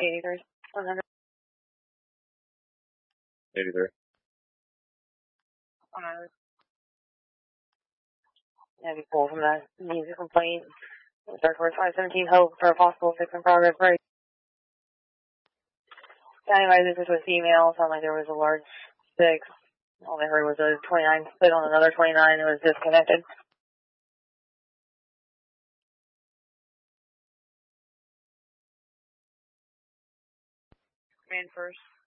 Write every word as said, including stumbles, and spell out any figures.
eighty-three. one hundred. eighty-three. one hundred. Have you pulled from that music complaint? Start for five seventeen Hope for a possible fix in progress break. Anyway, this is with female. Sounded like there was a large six. All I heard was a twenty-nine split on another twenty-nine. It was disconnected. Man first.